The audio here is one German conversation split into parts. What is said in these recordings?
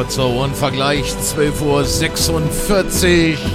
kurzer Ohrenvergleich, 12:46 Uhr.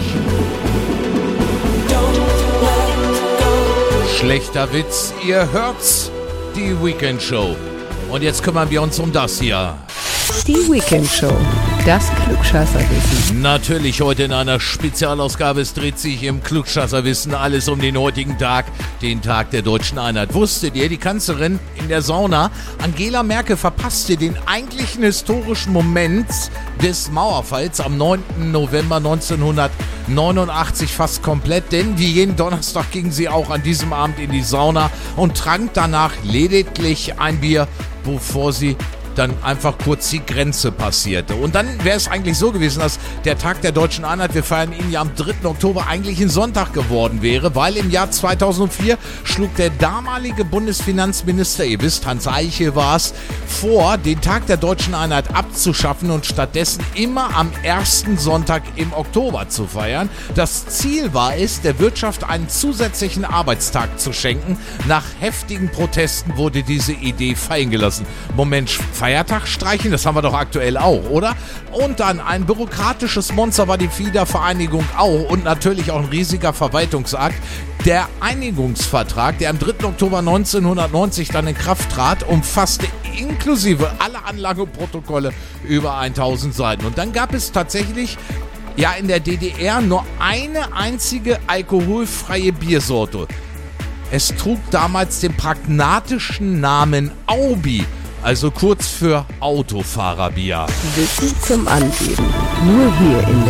Schlechter Witz, ihr hört's, die Weekend Show. Und jetzt kümmern wir uns um das hier. Die Weekend Show, das Klugscheißerwissen. Natürlich heute in einer Spezialausgabe. Es dreht sich im Klugscheißerwissen alles um den heutigen Tag, den Tag der Deutschen Einheit. Wusstet ihr, die Kanzlerin in der Sauna, Angela Merkel, verpasste den eigentlichen historischen Moment des Mauerfalls am 9. November 1989 fast komplett, denn wie jeden Donnerstag ging sie auch an diesem Abend in die Sauna und trank danach lediglich ein Bier, bevor sie dann einfach kurz die Grenze passierte. Und dann wäre es eigentlich so gewesen, dass der Tag der Deutschen Einheit, wir feiern ihn ja am 3. Oktober, eigentlich ein Sonntag geworden wäre, weil im Jahr 2004 schlug der damalige Bundesfinanzminister, ihr wisst, Hans Eichel war es, vor, den Tag der Deutschen Einheit abzuschaffen und stattdessen immer am ersten Sonntag im Oktober zu feiern. Das Ziel war es, der Wirtschaft einen zusätzlichen Arbeitstag zu schenken. Nach heftigen Protesten wurde diese Idee fallen gelassen. Moment, Feiertag streichen, das haben wir doch aktuell auch, oder? Und dann ein bürokratisches Monster war die Wiedervereinigung auch und natürlich auch ein riesiger Verwaltungsakt. Der Einigungsvertrag, der am 3. Oktober 1990 dann in Kraft trat, umfasste inklusive aller Anlagen und Protokolle über 1000 Seiten. Und dann gab es tatsächlich in der DDR nur eine einzige alkoholfreie Biersorte. Es trug damals den pragmatischen Namen Aubi, also kurz für Autofahrerbier. Wissen zum Angeben. Nur hier in der